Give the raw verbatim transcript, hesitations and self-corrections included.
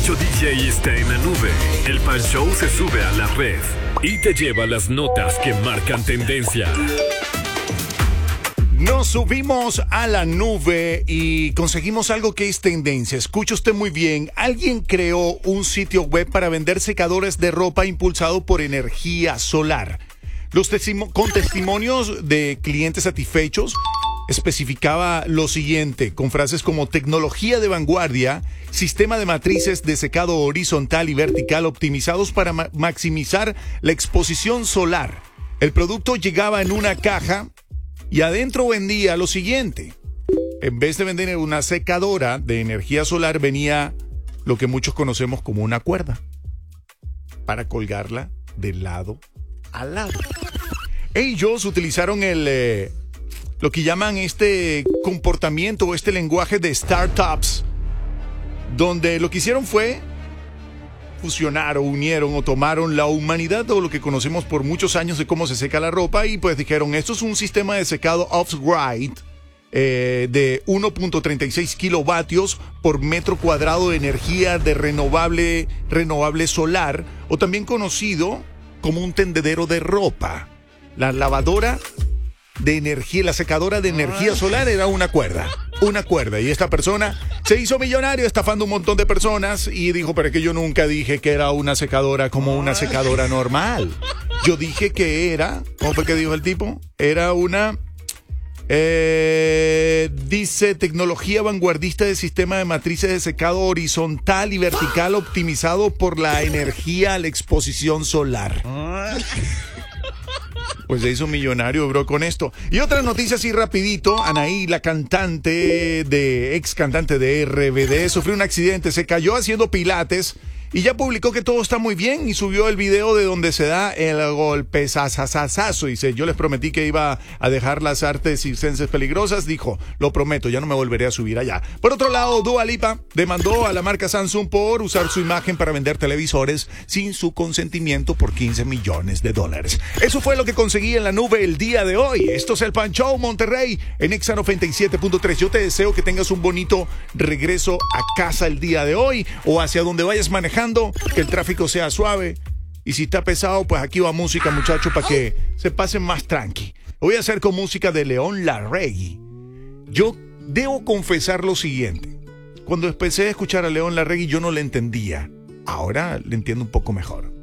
Pancho D J está en la nube. El Pan Show se sube a la red y te lleva las notas que marcan tendencia. Nos subimos a la nube y conseguimos algo que es tendencia. Escuche usted muy bien. Alguien creó un sitio web para vender secadores de ropa impulsado por energía solar. Los tesimo- con testimonios de clientes satisfechos, especificaba lo siguiente, con frases como tecnología de vanguardia, sistema de matrices de secado horizontal y vertical optimizados para ma- maximizar la exposición solar. El producto llegaba en una caja y adentro vendía lo siguiente. En vez de vender una secadora de energía solar, venía lo que muchos conocemos como una cuerda para colgarla de lado a lado. Ellos utilizaron el eh, lo que llaman este comportamiento o este lenguaje de startups, donde lo que hicieron fue fusionar o unieron o tomaron la humanidad o lo que conocemos por muchos años de cómo se seca la ropa y pues dijeron, esto es un sistema de secado off-grid eh, de uno punto treinta y seis kilovatios por metro cuadrado de energía de renovable, renovable solar, o también conocido como un tendedero de ropa. La lavadora de energía, la secadora de energía solar era una cuerda, una cuerda. Y esta persona se hizo millonario estafando un montón de personas y dijo, pero es que yo nunca dije que era una secadora como una secadora normal. Yo dije que era, ¿cómo fue que dijo el tipo? Era una, eh, dice, tecnología vanguardista de sistema de matrices de secado horizontal y vertical optimizado por la energía a la exposición solar. Pues se hizo millonario, bro, con esto. Y otra noticia así rapidito. Anaí, la cantante de, ex cantante de R B D, sufrió un accidente, se cayó haciendo pilates y ya publicó que todo está muy bien y subió el video de donde se da el golpe sasasasazo. Dice, yo les prometí que iba a dejar las artes circenses peligrosas. Dijo, lo prometo, ya no me volveré a subir allá. Por otro lado, Dua Lipa demandó a la marca Samsung por usar su imagen para vender televisores sin su consentimiento por quince millones de dólares. Eso fue lo que conseguí en la nube el día de hoy. Esto es el Pan Show Monterrey en Exa noventa y siete punto tres. Yo te deseo que tengas un bonito regreso a casa el día de hoy o hacia donde vayas manejando. Que el tráfico sea suave y si está pesado, pues aquí va música, muchachos, para que se pasen más tranqui. Lo voy a hacer con música de León Larregui. Yo debo confesar lo siguiente: cuando empecé a escuchar a León Larregui yo no le entendía, ahora le entiendo un poco mejor.